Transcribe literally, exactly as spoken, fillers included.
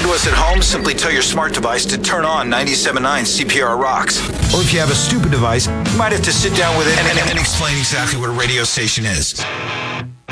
to us at home, simply tell your smart device to turn on ninety-seven point nine C P R Rocks. Or if you have a stupid device, you might have to sit down with it and, and, and explain exactly what a radio station is.